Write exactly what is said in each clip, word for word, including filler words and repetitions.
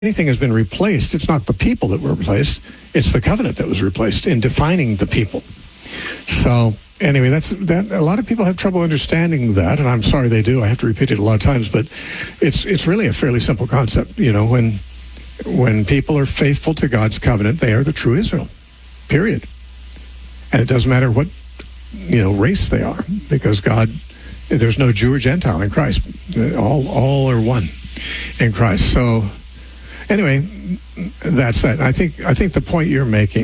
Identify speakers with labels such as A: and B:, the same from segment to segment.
A: anything has been replaced, it's not the people that were replaced, it's the covenant that was replaced in defining the people. So anyway, that's that. A lot of people have trouble understanding that, and I'm sorry they do. I have to repeat it a lot of times, but it's it's really a fairly simple concept. You know, when when people are faithful to God's covenant, they are the true Israel, period. And it doesn't matter what, you know, race they are, because God, there's no Jew or Gentile in Christ. All all are one in Christ. So anyway, that's that. I think I think the point you're making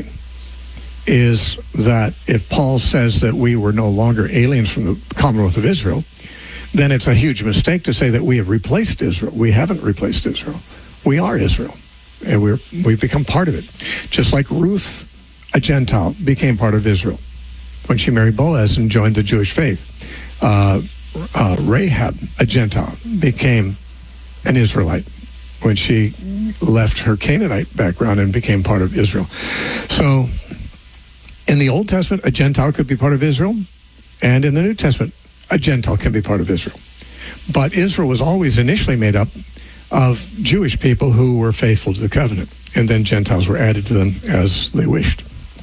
A: is that if Paul says that we were no longer aliens from the Commonwealth of Israel, then it's a huge mistake to say that we have replaced Israel. We haven't replaced Israel. We are Israel, and we're we've become part of it. Just like Ruth, a Gentile, became part of Israel when she married Boaz and joined the Jewish faith. Uh, uh, Rahab, a Gentile, became an Israelite when she left her Canaanite background and became part of Israel. So in the Old Testament, a Gentile could be part of Israel, and in the New Testament, a Gentile can be part of Israel. But Israel was always initially made up of Jewish people who were faithful to the covenant, and then Gentiles were added to them as they wished.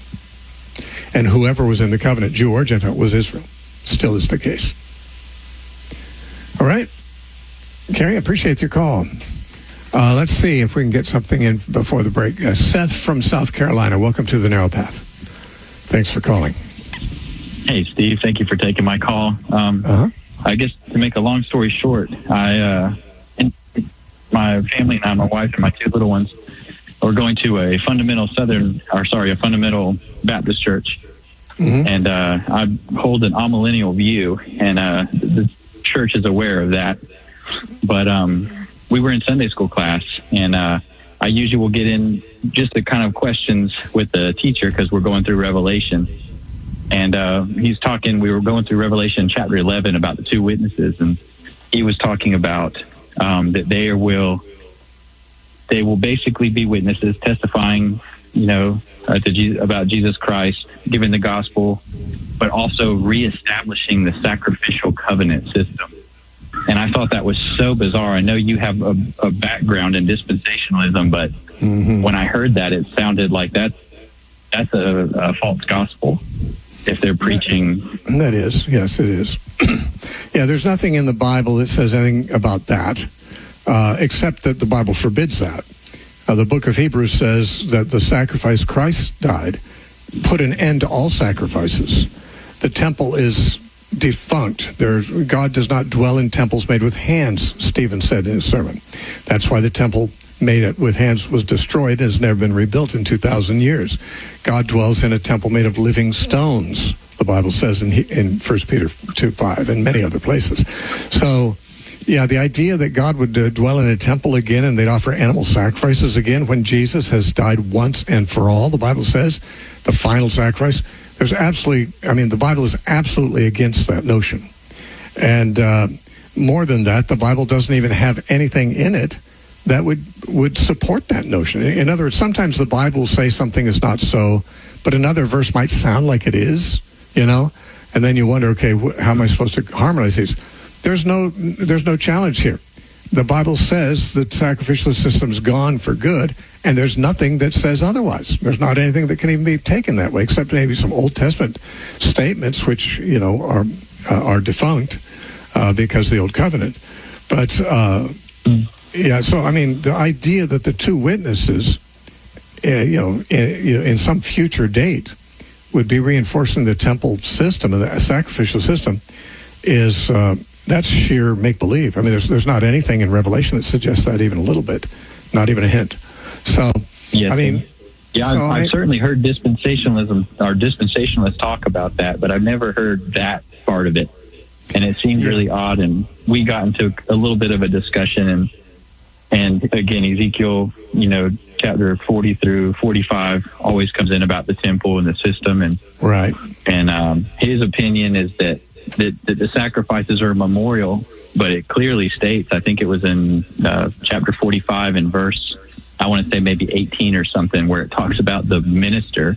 A: And whoever was in the covenant, Jew or Gentile, was Israel. Still is the case. All right. Carrie, I appreciate your call. Uh, let's see if we can get something in before the break. Uh, Seth from South Carolina, welcome to the Narrow Path. Thanks for calling.
B: Hey, Steve. Thank you for taking my call. Um, uh-huh. I guess to make a long story short, I, uh, and my family and I, my wife and my two little ones, were going to a fundamental Southern, or sorry, a fundamental Baptist church. Mm-hmm. And uh, I hold an amillennial view, and uh, the church is aware of that. But um, we were in Sunday school class, and uh, I usually will get in just the kind of questions with the teacher because we're going through Revelation. And uh, he's talking, we were going through Revelation chapter eleven about the two witnesses, and he was talking about um, that they will, they will basically be witnesses testifying, you know, uh, to Je- about Jesus Christ, giving the gospel, but also reestablishing the sacrificial covenant system. And I thought that was so bizarre. I know you have a, a background in dispensationalism, but mm-hmm. when I heard that, it sounded like that that's a, a false gospel if they're preaching.
A: That, that is. Yes, it is. Yeah, there's nothing in the Bible that says anything about that, uh, except that the Bible forbids that. Uh, the book of Hebrews says that the sacrifice Christ died put an end to all sacrifices. The temple is defunct. There's, God does not dwell in temples made with hands, Stephen said in his sermon. That's why the temple made it with hands was destroyed and has never been rebuilt in two thousand years. God dwells in a temple made of living stones, the Bible says in, in First Peter two five and many other places. So, yeah, the idea that God would uh, dwell in a temple again and they'd offer animal sacrifices again when Jesus has died once and for all, the Bible says, the final sacrifice, there's absolutely, I mean, the Bible is absolutely against that notion. And uh, more than that, the Bible doesn't even have anything in it that would, would support that notion. In other words, sometimes the Bible will say something is not so, but another verse might sound like it is, you know? And then you wonder, okay, wh- how am I supposed to harmonize these? There's no, there's no challenge here. The Bible says that sacrificial system's gone for good, and there's nothing that says otherwise. There's not anything that can even be taken that way, except maybe some Old Testament statements, which, you know, are uh, are defunct uh, because of the Old Covenant. But, uh, mm. yeah, so, I mean, the idea that the two witnesses, uh, you know, in, you know, in some future date would be reinforcing the temple system, the sacrificial system, is... Uh, That's sheer make-believe. I mean, there's there's not anything in Revelation that suggests that even a little bit, not even a hint. So, yes, I mean...
B: Yeah,
A: so
B: I've, I've
A: I,
B: certainly heard dispensationalism or dispensationalists talk about that, but I've never heard that part of it. And it seemed yeah. really odd, and we got into a little bit of a discussion, and, and again, Ezekiel, you know, chapter forty through forty-five always comes in about the temple and the system, and,
A: right.
B: and um, his opinion is that That, that the sacrifices are a memorial, but it clearly states, I think it was in uh, chapter forty-five in verse, I want to say maybe eighteen or something, where it talks about the minister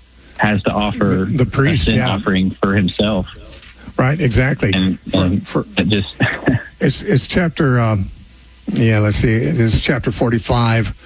B: has to offer
A: the, the priest,
B: a sin
A: yeah.
B: offering for himself.
A: Right, exactly.
B: And,
A: for,
B: and
A: for,
B: it just
A: it's, it's chapter um, Yeah, let's see. It is chapter forty-five.